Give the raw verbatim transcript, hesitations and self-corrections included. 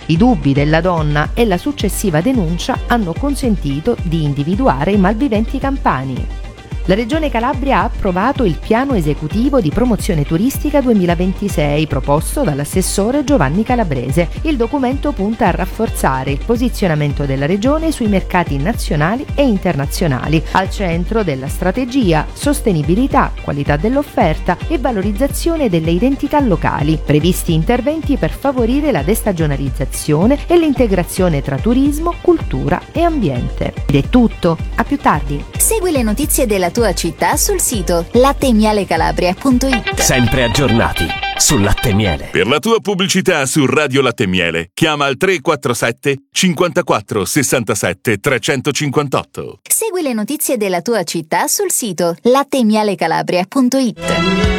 I dubbi della donna e la successiva denuncia hanno consentito di individuare i malviventi campani. La Regione Calabria ha approvato il piano esecutivo di promozione turistica duemilaventisei proposto dall'assessore Giovanni Calabrese. Il documento punta a rafforzare il posizionamento della Regione sui mercati nazionali e internazionali. Al centro della strategia sostenibilità, qualità dell'offerta e valorizzazione delle identità locali. Previsti interventi per favorire la destagionalizzazione e l'integrazione tra turismo, cultura e ambiente. Ed è tutto. A più tardi. Segui le notizie della tua città sul sito latte miele calabria punto it. Sempre aggiornati sul latte miele. Per la tua pubblicità su Radio Latte Miele chiama al tre quattro sette cinquantaquattro sessantasette trecentocinquantotto. Segui le notizie della tua città sul sito latte miele calabria punto it.